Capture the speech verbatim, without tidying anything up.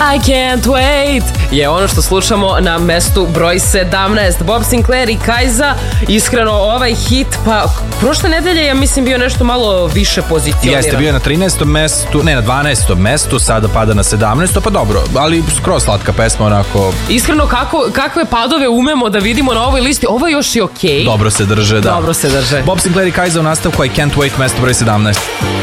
I can't wait je ono što slušamo na mestu broj sedamnaest. Bob Sinclair i Kajza, iskreno ovaj hit, pa prošle nedelje ja mislim bio nešto malo više pozicioniran. Jeste, bio je na trinaestom mestu, ne na dvanaestom mestu, sada pada na sedamnaesto, pa dobro, ali skroz slatka pesma onako. Iskreno, kako, kakve padove umemo da vidimo na ovoj listi, ovo još je okej. Dobro se drže, da. Dobro se drže. Bob Sinclair i Kajza u nastavku I can't wait, mesto broj sedamnaest.